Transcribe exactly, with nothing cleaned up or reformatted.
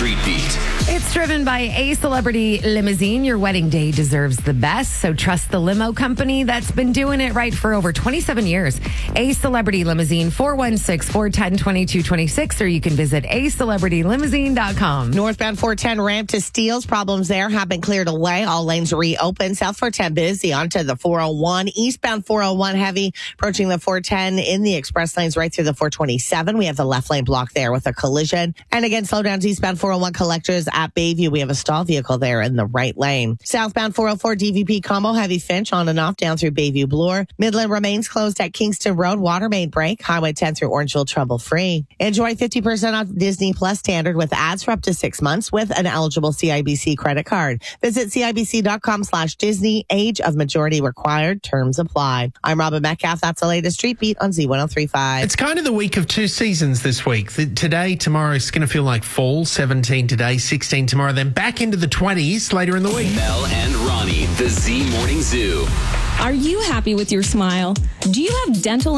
Street Beat. It's driven by a celebrity limousine. Your wedding day deserves the best, so trust the limo company that's been doing it right for over twenty-seven years. A Celebrity Limousine, four one six, four one zero, two two two six, or you can visit a celebrity limousine dot com. Northbound four ten ramp to Steeles. Problems there have been cleared away. All lanes reopened. South four ten busy onto the four oh one. Eastbound four oh one heavy approaching the four ten in the express lanes right through the four twenty-seven. We have the left lane blocked there with a collision. And again, slowdowns eastbound four oh one collectors at Bayview. We have a stall vehicle there in the right lane. Southbound four oh four D V P combo heavy Finch on and off down through Bayview Bloor. Midland remains closed at Kingston Road. Water main break. Highway ten through Orangeville trouble free. Enjoy fifty percent off Disney Plus standard with ads for up to six months with an eligible C I B C credit card. Visit cibc.com slash Disney. Age of majority required. Terms apply. I'm Robin Metcalf. That's the latest Street Beat on Z ten thirty-five. It's kind of the week of two seasons this week. The, today, tomorrow, it's going to feel like fall. seventeen today, sixteen tomorrow, then back into the twenties later in the week. Mel and Ronnie, the Z Morning Zoo. Are you happy with your smile? Do you have dental